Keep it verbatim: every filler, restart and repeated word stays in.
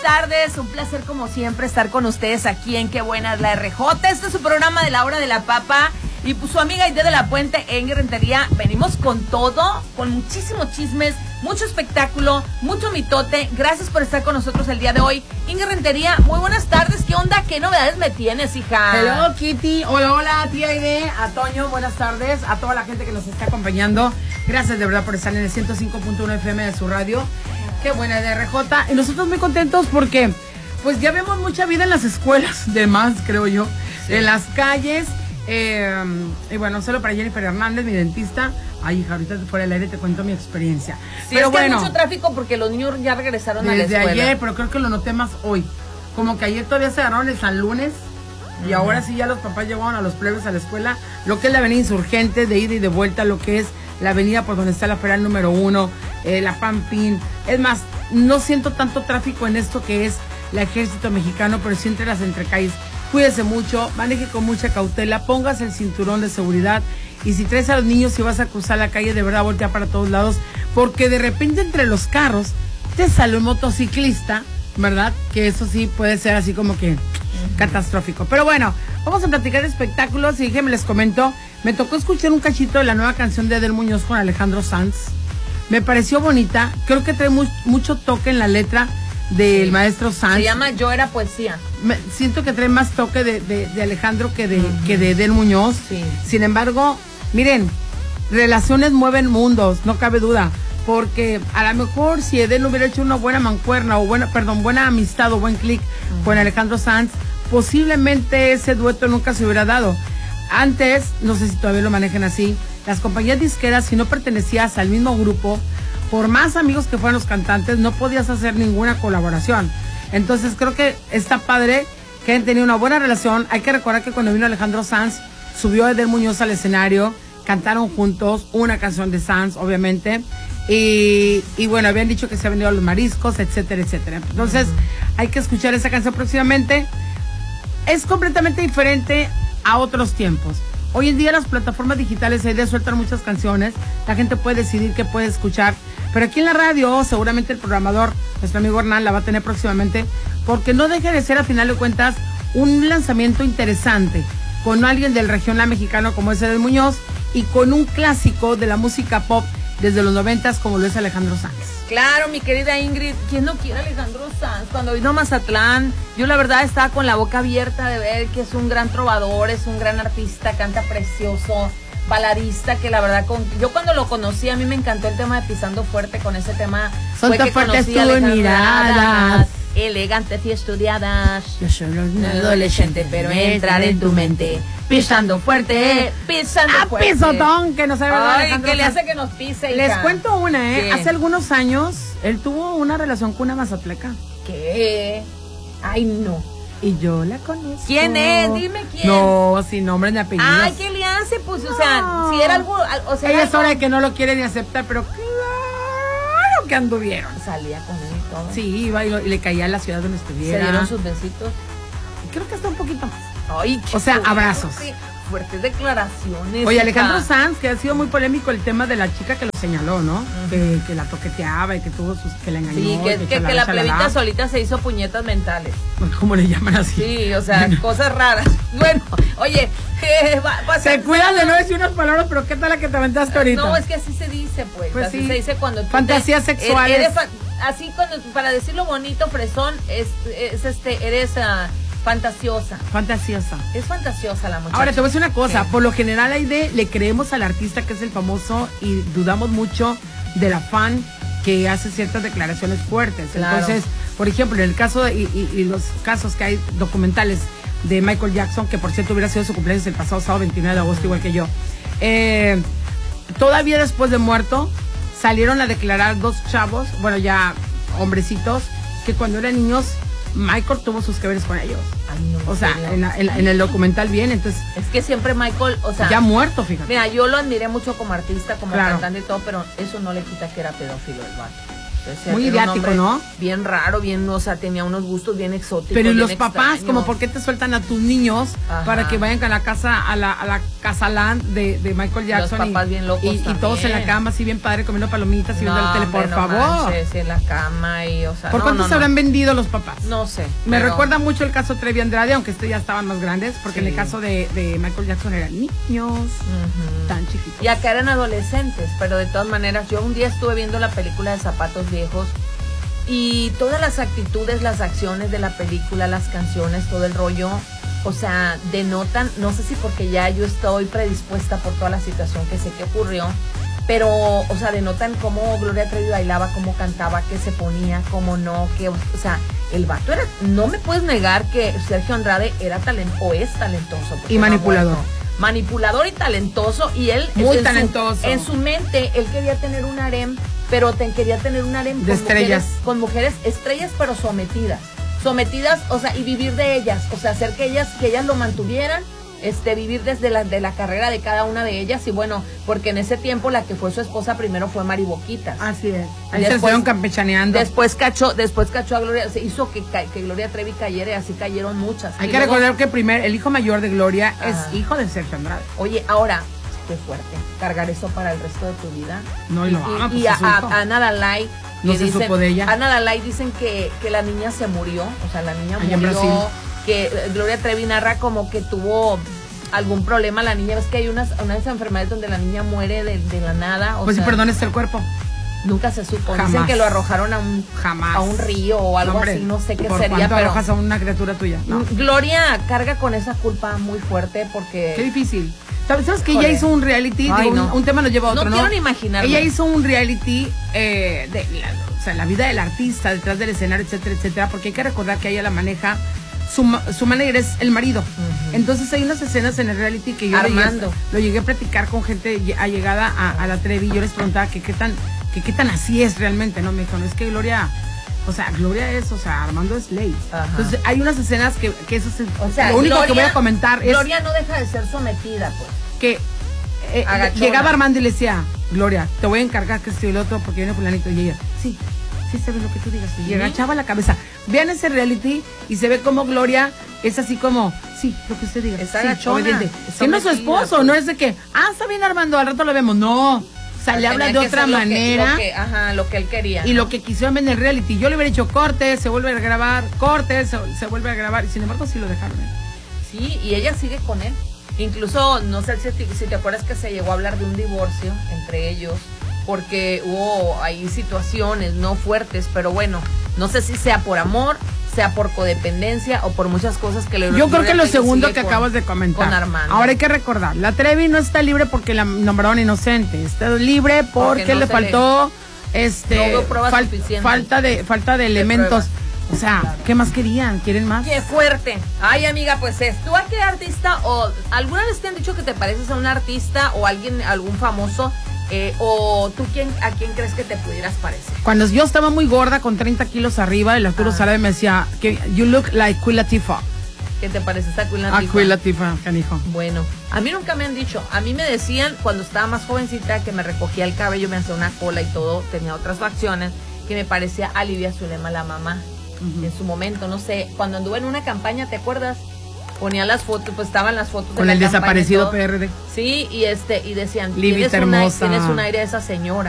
Buenas tardes, un placer como siempre estar con ustedes aquí en Qué Buena es la R J. Este es su programa de la hora de la papa y pues, su amiga Aide de la Puente en Rentería. Venimos con todo, con muchísimos chismes, mucho espectáculo, mucho mitote. Gracias por estar con nosotros el día de hoy. Inge Rentería, muy buenas tardes. ¿Qué onda? ¿Qué novedades me tienes, hija? Hello, Kitty. Hola, hola, tía Aide. A Toño, buenas tardes. A toda la gente que nos está acompañando. Gracias de verdad por estar en el ciento cinco punto uno F M de su radio. Qué buena de R J. Y nosotros muy contentos porque pues ya vemos mucha vida en las escuelas, de más, creo yo. Sí. En las calles. Eh, y bueno, solo para Jennifer Hernández, mi dentista. Ay, hija, ahorita fuera del aire te cuento mi experiencia. Sí, pero es que bueno, hay mucho tráfico porque los niños ya regresaron a la escuela. Desde ayer, pero creo que lo noté más hoy. Como que ayer todavía se agarraron el San Lunes. Uh-huh. Y ahora sí ya los papás llevaron a los plebes a la escuela. Lo que es la avenida Insurgentes, de ida y de vuelta, lo que es la avenida por donde está la feria número uno, eh, la Pampín. Es más, no siento tanto tráfico en esto que es el Ejército Mexicano, pero sí entre las entrecalles. Cuídese mucho, maneje con mucha cautela, póngase el cinturón de seguridad y si traes a los niños y vas a cruzar la calle, de verdad voltea para todos lados, porque de repente entre los carros te sale un motociclista, ¿verdad? Que eso sí puede ser así como que uh-huh. catastrófico. Pero bueno, vamos a platicar de espectáculos y déjenme les comento, me tocó escuchar un cachito de la nueva canción de Edel Muñoz con Alejandro Sanz. Me pareció bonita, creo que trae mu- mucho toque en la letra del sí. maestro Sanz. Se llama Yo Era Poesía. Me, siento que trae más toque de, de, de Alejandro que de, uh-huh. que de Edel Muñoz. Sí. Sin embargo, miren, relaciones mueven mundos, no cabe duda. Porque a lo mejor si Edel hubiera hecho una buena mancuerna o buena, perdón, buena amistad o buen clic uh-huh. con Alejandro Sanz, posiblemente ese dueto nunca se hubiera dado. Antes, no sé si todavía lo manejan así, las compañías disqueras, si no pertenecías al mismo grupo, por más amigos que fueran los cantantes, no podías hacer ninguna colaboración. Entonces creo que está padre que hayan tenido una buena relación. Hay que recordar que cuando vino Alejandro Sanz, subió Edel Muñoz al escenario, cantaron juntos una canción de Sanz, obviamente, y, y bueno, habían dicho que se habían ido a los mariscos, etcétera, etcétera. Entonces uh-huh. hay que escuchar esa canción próximamente. Es completamente diferente a otros tiempos. Hoy en día las plataformas digitales se sueltan muchas canciones, la gente puede decidir qué puede escuchar, pero aquí en la radio seguramente el programador, nuestro amigo Hernán, la va a tener próximamente, porque no deja de ser a final de cuentas un lanzamiento interesante, con alguien del regional mexicano como es Edel Muñoz, y con un clásico de la música pop desde los noventas como lo es Alejandro Sanz. Claro, mi querida Ingrid, ¿quién no quiere a Alejandro Sanz? Cuando vino a Mazatlán, yo la verdad estaba con la boca abierta de ver que es un gran trovador, es un gran artista, canta precioso, baladista, que la verdad, con, yo cuando lo conocí, a mí me encantó el tema de Pisando Fuerte, con ese tema Son fue que conocí a Alejandro miradas, elegantes y estudiadas. Yo soy un adolescente, pero entrar en tu mente. Pisando fuerte, pisando ah, fuerte. Pisotón, que no sabe verdad. Ay, que le hace que nos pise, hija. Les cuento una, ¿eh? ¿Qué? Hace algunos años, él tuvo una relación con una mazatleca. ¿Qué? Ay, no. Y yo la conozco. ¿Quién es? Dime quién. No, sin nombre ni apellidos. Ay, ¿qué le hace? Pues, no. o sea, si era algo, o sea, ella algo... es hora de que no lo quiere ni aceptar, pero claro que anduvieron. Salía con él y todo. Sí, iba y, lo, y le caía a la ciudad donde estuviera. Se dieron sus besitos. Creo que hasta un poquito más. Ay, o sea, abrazos. Sí, fuertes declaraciones. Oye, hija. Alejandro Sanz, que ha sido muy polémico el tema de la chica que lo señaló, ¿no? Uh-huh. Que, que la toqueteaba y que tuvo sus, que la engañó. Sí, que, que, que, que la plebita solita se hizo puñetas mentales. ¿Cómo le llaman así? Sí, o sea, cosas raras. Bueno, oye, eh, va, va se cuidan de no decir unas palabras, pero ¿qué tal la que te aventaste ahorita? No, es que así se dice, pues. Pues así sí. se dice cuando tú fantasías te, sexuales. Eres, así cuando, para decirlo bonito, fresón, es, es este, eres uh, fantasiosa. Fantasiosa. Es fantasiosa la muchacha. Ahora te voy a decir una cosa, ¿qué? Por lo general Aide, le creemos al artista que es el famoso y dudamos mucho de la fan que hace ciertas declaraciones fuertes. Claro. Entonces, por ejemplo, en el caso de, y, y, y los casos que hay documentales de Michael Jackson, que por cierto hubiera sido su cumpleaños el pasado sábado veintinueve de agosto, igual que yo, eh, todavía después de muerto salieron a declarar dos chavos, bueno ya hombrecitos, que cuando eran niños Michael tuvo sus que veres con ellos. Ay, no, o sea, en, la, en, la, en el documental bien, entonces... Es que siempre Michael, o sea... Ya muerto, fíjate. Mira, yo lo admiré mucho como artista, como claro. cantante y todo, pero eso no le quita que era pedófilo el vato. Ese Muy era un idiático, hombre ¿no? Bien raro, bien, o sea, tenía unos gustos bien exóticos. Pero ¿y bien los papás, extraños. como por qué te sueltan a tus niños Ajá. para que vayan a la casa, a la, a la casa land de, de Michael Jackson? Los papás y, bien locos y, y todos en la también. cama, así bien padre, comiendo palomitas y No, viendo la tele, por hombre, no favor. manches, sí, en la cama y, o sea, ¿Por no, cuánto no, se no. habrán vendido los papás? No sé. Me pero- recuerda mucho el caso Trevi Andrade, aunque estos ya estaban más grandes, porque Sí. en el caso de, de Michael Jackson eran niños Ujú. tan chiquitos. Y acá eran adolescentes, pero de todas maneras, yo un día estuve viendo la película de Zapatos Viejos y todas las actitudes, las acciones de la película, las canciones, todo el rollo, o sea, denotan, no sé si porque ya yo estoy predispuesta por toda la situación que sé que ocurrió, pero, o sea, denotan cómo Gloria Trevi bailaba, cómo cantaba, qué se ponía, cómo no, que, o sea, el vato era, no me puedes negar que Sergio Andrade era talento, o es talentoso. Y manipulador. Bueno, manipulador y talentoso, y él Muy en talentoso. Su, en su mente él quería tener un harem, pero te, quería tener un harem De con estrellas. mujeres, con mujeres estrellas, pero sometidas, sometidas, o sea, y vivir de ellas, o sea, hacer que ellas que ellas lo mantuvieran, este vivir desde la de la carrera de cada una de ellas. Y bueno, porque en ese tiempo la que fue su esposa primero fue Mari Boquitas. Así es. Y Ahí se después- estuvieron campechaneando. Después cachó, después cachó a Gloria, se hizo que, ca- que Gloria Trevi cayera y así cayeron muchas. Hay Y que luego- recordar que primer, el hijo mayor de Gloria Ajá. es hijo de Sergio Andrade. Oye, ahora, qué fuerte, cargar eso para el resto de tu vida. No, y y, lo haga, y- pues, y a, es su hijo. a Ana Dalai, No que se supo de ella. Ana Dalai dicen que, que la niña se murió, o sea, la niña Allá en murió, Brasil. que eh, Gloria Trevi narra como que tuvo algún problema la niña, ves que hay unas, unas enfermedades donde la niña muere de, de la nada, o Pues sí, sea, perdón, está el cuerpo. nunca se supo. Jamás. Dicen que lo arrojaron a un, Jamás. a un río o algo Hombre, así, no sé qué ¿por sería, cuánto pero arrojas a una criatura tuya? No. Gloria carga con esa culpa muy fuerte porque... Qué difícil. ¿Sabes, sabes que Híjole. ella hizo un reality? Ay, Digo, no. un, un tema nos lleva a otro, No ¿no? quiero ni imaginarme. Ella hizo un reality eh, de la, o sea, la vida del artista detrás del escenario, etcétera, etcétera, porque hay que recordar que ella la maneja, su, ma- su manager es el marido. Ujú. Entonces hay unas escenas en el reality que yo Armando. Llegué, lo llegué a platicar con gente lle- allegada a, a la Trevi. Yo les preguntaba que qué tan, que qué tan así es realmente, ¿no? Me dijo, no, es que Gloria, o sea, Gloria es, o sea, Armando es ley. Ajá. Entonces hay unas escenas que, que eso es O sea, lo único Gloria, que voy a comentar es Gloria no deja de ser sometida, pues. que eh, Agachona. llegaba Armando y le decía, Gloria, te voy a encargar que estoy el otro porque viene fulanito. Y ella, sí, sí sabes lo que tú digas. Y Sí. agachaba la cabeza. Vean ese reality y se ve como Gloria es así como, sí, lo que usted diga. Es sí, agachona, obediente. es Siendo su sometida, esposo, pues. no es de que, ah, está bien Armando, al rato lo vemos. No, o sea, le habla de Tenía que otra ser lo que- manera. lo que- ajá, lo que él quería. Y lo que quisieron ver en el reality, yo le hubiera dicho corte, se vuelve a grabar, corte, se, se vuelve a grabar. Y sin embargo, sí lo dejaron. ¿eh? Sí, y ella sigue con él. Incluso, no sé si, te- si te acuerdas que se llegó a hablar de un divorcio entre ellos, porque hubo ahí situaciones no fuertes, pero bueno, no sé si sea por amor, sea por codependencia o por muchas cosas que le Yo creo Gloria que lo Trevi segundo sigue que con- acabas de comentar. con Armando. Ahora hay que recordar, la Trevi no está libre porque la nombraron inocente, está libre porque, Porque no le se faltó este No hubo pruebas suficientes. falta de falta de elementos. pruebas. O sea, ¿qué más querían? ¿Quieren más? ¡Qué fuerte! Ay, amiga, pues es, ¿tú a qué artista o alguna vez te han dicho que te pareces a un artista o alguien, algún famoso? Eh, ¿O tú quién, a quién crees que te pudieras parecer? Cuando yo estaba muy gorda con treinta kilos arriba, el Arturo Ah. Salave me decía que you look like Queen Latifah. ¿Qué te pareces a Queen A Latifah? Queen Latifah, canijo. Bueno, a mí nunca me han dicho, a mí me decían cuando estaba más jovencita que me recogía el cabello, me hacía una cola y todo, tenía otras facciones, que me parecía a Livia Zulema, la mamá. Ujú. En su momento, no sé, cuando anduve en una campaña, ¿te acuerdas? Ponía las fotos, pues estaban las fotos Con de el la campaña y desaparecido todo. P R D. Sí, y este, y decían, Livita tienes, una, hermosa. tienes un aire de esa señora.